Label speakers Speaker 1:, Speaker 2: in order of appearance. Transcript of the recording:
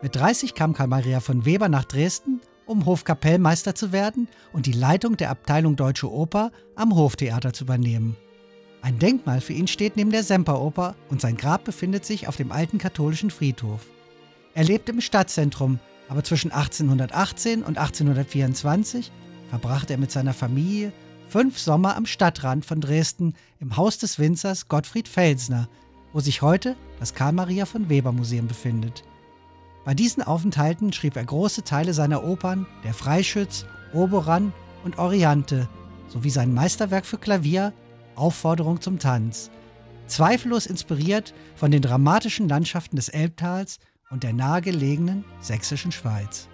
Speaker 1: Mit 30 kam Karl Maria von Weber nach Dresden, um Hofkapellmeister zu werden und die Leitung der Abteilung Deutsche Oper am Hoftheater zu übernehmen. Ein Denkmal für ihn steht neben der Semperoper und sein Grab befindet sich auf dem alten katholischen Friedhof. Er lebte im Stadtzentrum, aber zwischen 1818 und 1824 verbrachte er mit seiner Familie 5 Sommer am Stadtrand von Dresden im Haus des Winzers Gottfried Felsner, wo sich heute das Karl Maria von Weber Museum befindet. Bei diesen Aufenthalten schrieb er große Teile seiner Opern Der Freischütz, Oberon und Oriante sowie sein Meisterwerk für Klavier Aufforderung zum Tanz, zweifellos inspiriert von den dramatischen Landschaften des Elbtals und der nahegelegenen sächsischen Schweiz.